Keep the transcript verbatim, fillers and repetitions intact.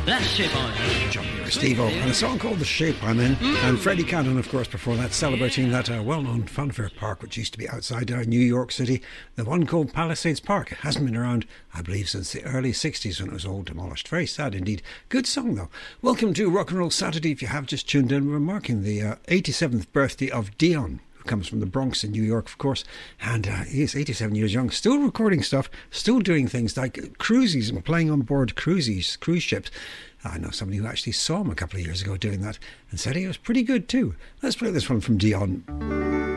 The Shape I'm In. Johnny or Steve-O, and a song called The Shape I'm In. Mm. And Freddie Cannon, of course, before that, celebrating yeah. that uh, well-known Funfair Park, which used to be outside uh, New York City. The one called Palisades Park. It hasn't been around, I believe, since the early sixties when it was all demolished. Very sad indeed. Good song, though. Welcome to Rock and Roll Saturday. If you have just tuned in, we're marking the uh, eighty-seventh birthday of Dion. Comes from the Bronx in New York, of course, and uh, he is eighty-seven years young, still recording stuff, still doing things like cruises and playing on board cruises, cruise ships. I know somebody who actually saw him a couple of years ago doing that and said he was pretty good too. Let's play this one from Dion.